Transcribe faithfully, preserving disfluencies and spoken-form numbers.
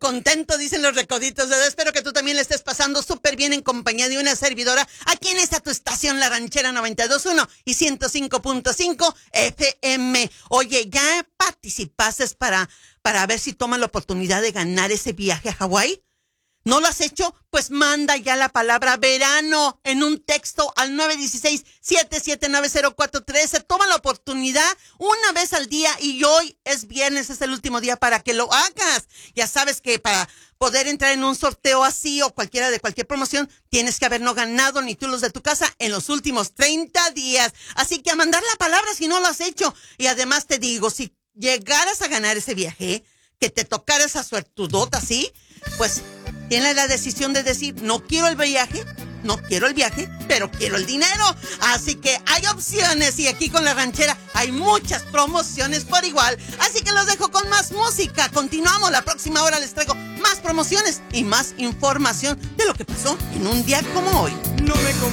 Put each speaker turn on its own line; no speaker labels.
contento, dicen los recoditos, ¿verdad? Espero que tú también le estés pasando súper bien en compañía de una servidora aquí en esta tu estación, La Ranchera noventa y dos punto uno y ciento cinco punto cinco F M. Oye, ¿ya participaste para, para ver si tomas la oportunidad de ganar ese viaje a Hawái? ¿No lo has hecho? Pues manda ya la palabra verano en un texto al nueve uno seis, siete siete nueve cero cuatro uno tres. Toma la oportunidad una vez al día y hoy es viernes, es el último día para que lo hagas. Ya sabes que para poder entrar en un sorteo así o cualquiera de cualquier promoción, tienes que haber no ganado ni tú los de tu casa en los últimos treinta días. Así que a mandar la palabra si no lo has hecho. Y además te digo, si llegaras a ganar ese viaje, que te tocara esa suertudota así, pues tienes la decisión de decir, no quiero el viaje, no quiero el viaje, pero quiero el dinero. Así que hay opciones y aquí con La Ranchera hay muchas promociones por igual. Así que los dejo con más música. Continuamos, la próxima hora les traigo más promociones y más información de lo que pasó en un día como hoy.
No me